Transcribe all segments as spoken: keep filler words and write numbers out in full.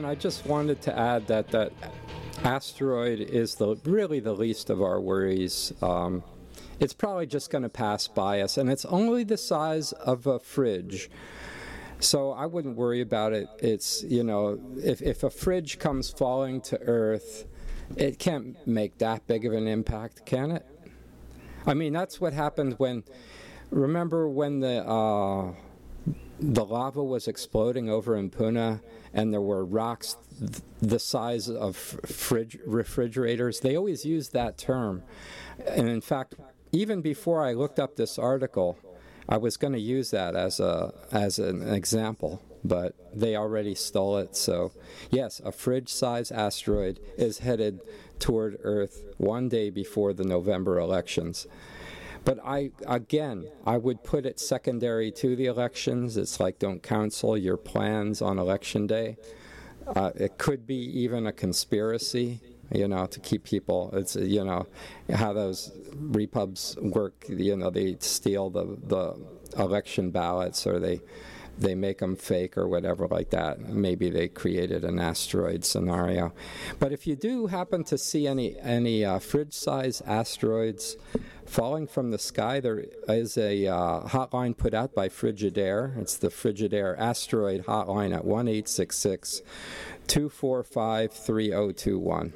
I just wanted to add that that asteroid is the really the least of our worries. Um, it's probably just going to pass by us, and it's only the size of a fridge. So I wouldn't worry about it. It's, you know, if, if a fridge comes falling to Earth, it can't make that big of an impact, can it? I mean, that's what happened when, remember when the, uh, the lava was exploding over in Pune, and there were rocks th the size of fridge refrigerators? They always use that term. And in fact, even before I looked up this article, I was going to use that as a as an example, but they already stole it. So yes, a fridge-sized asteroid is headed toward Earth one day before the November elections. But I, again, I would put it secondary to the elections. It's like, don't counsel your plans on election day. Uh, it could be even a conspiracy, you know, to keep people, it's, you know, how those repubs work, you know, they steal the, the election ballots, or they they make them fake or whatever like that. Maybe they created an asteroid scenario. But if you do happen to see any, any uh, fridge-sized asteroids falling from the sky, there is a uh, hotline put out by Frigidaire. It's the Frigidaire Asteroid Hotline at one eight six six, two four five, three zero two one.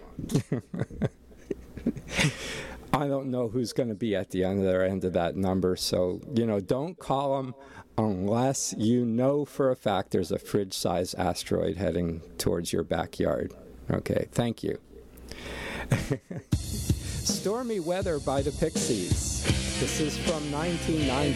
I don't know who's going to be at the other end of that number, so, you know, don't call them unless you know for a fact there's a fridge-sized asteroid heading towards your backyard. Okay, thank you. Stormy Weather by the Pixies. This is from nineteen ninety.